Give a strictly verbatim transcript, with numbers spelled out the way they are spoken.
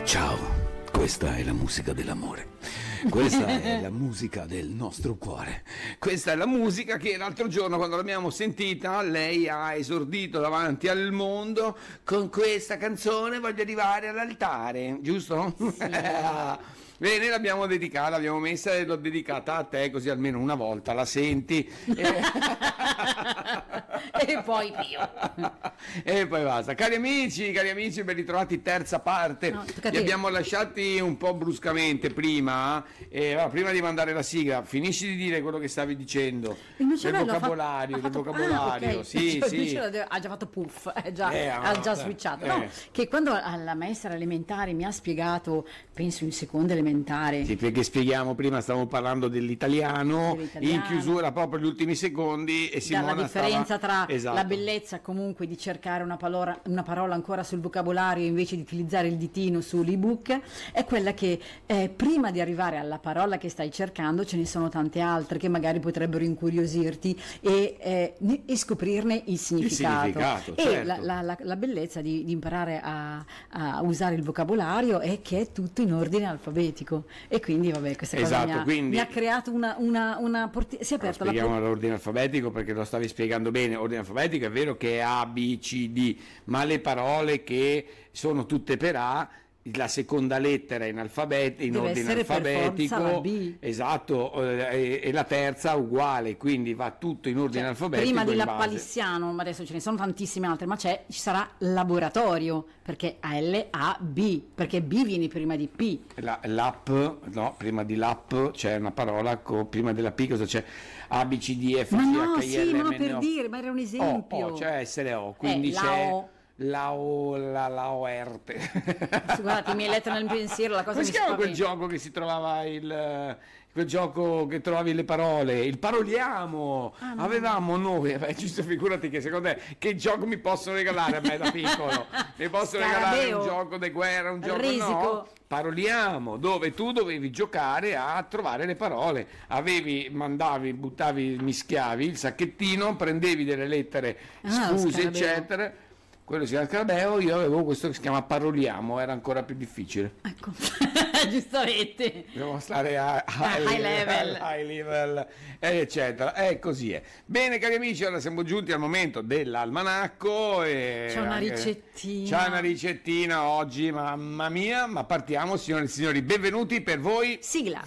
Ciao, questa è la musica dell'amore. Questa è la musica del nostro cuore. Questa è la musica che l'altro giorno, quando l'abbiamo sentita, lei ha esordito davanti al mondo con questa canzone: voglio arrivare all'altare, giusto? Sì. Bene, l'abbiamo dedicata, l'abbiamo messa e l'ho dedicata a te, così almeno una volta la senti. E, e poi Pio. E poi basta. Cari amici, cari amici, ben ritrovati, terza parte. No, Li abbiamo lasciati un po' bruscamente prima. E, allora, prima di mandare la sigla, finisci di dire quello che stavi dicendo. Il mio del cervello vocabolario, ha fatto, del vocabolario. Ah, okay. Sì, cioè, sì. Ha già fatto puff, è già, Eh, ha già eh, switchato. eh. No, che quando alla maestra elementare mi ha spiegato, penso in seconda elementare. Sì, perché spieghiamo, prima stavamo parlando dell'italiano, dell'italiano. in chiusura proprio gli ultimi secondi, e Simona Dalla differenza stava... tra esatto. la bellezza comunque di cercare una parola, una parola ancora sul vocabolario invece di utilizzare il ditino sull'ebook, è quella che eh, prima di arrivare alla parola che stai cercando ce ne sono tante altre che magari potrebbero incuriosirti e, eh, e scoprirne il significato, il significato e certo. la, la, la, la bellezza di, di imparare a, a usare il vocabolario è che è tutto in ordine alfabetico. E quindi vabbè, questa cosa Esatto, mi, ha, quindi, mi ha creato una, una, una porti- si è aperta allora, spieghiamo la l'ordine alfabetico perché lo stavi spiegando bene. Ordine alfabetico è vero che è A, B, C, D, ma le parole che sono tutte per A, la seconda lettera in, alfabet- in Deve ordine essere per alfabetico, forza la B. esatto, eh, e la terza uguale, quindi va tutto in ordine Cioè, alfabetico. prima di in Lappalissiano, ma adesso ce ne sono tantissime altre, ma c'è, ci sarà laboratorio, perché A L A B, perché B viene prima di P. La, l'app, no, prima di l'app c'è una parola, co, prima della P cosa c'è? A, B, C, D, F, Ma G, no, H, I, sì, L, ma M, per N, O. dire, ma era un esempio. Oh, oh, cioè S L O, quindi Eh, la c'è O. la O, la, la O R T. Guardate, mi hai letto nel pensiero, la cosa Come mi si chiama quel spaventa. gioco che si trovava il... quel gioco che trovavi le parole, il paroliamo, Ah, no. avevamo noi, beh, giusto, figurati che secondo te che gioco mi possono regalare a me da piccolo, mi possono regalare Scarabeo. un gioco di guerra, un gioco Risico. no, paroliamo, dove tu dovevi giocare a trovare le parole, avevi, mandavi, buttavi, mischiavi il sacchettino, prendevi delle lettere Ah, sfuse Scarabeo. eccetera, quello si chiama Scarabeo, io avevo questo che si chiama paroliamo, era ancora più difficile. Ecco, giustamente. Dobbiamo stare a A high level. high level, eccetera. E così è. Bene, cari amici, ora siamo giunti al momento dell'almanacco. E C'è una anche- ricettina. C'è una ricettina oggi, mamma mia. Ma partiamo, signore e signori, benvenuti per voi. Sigla.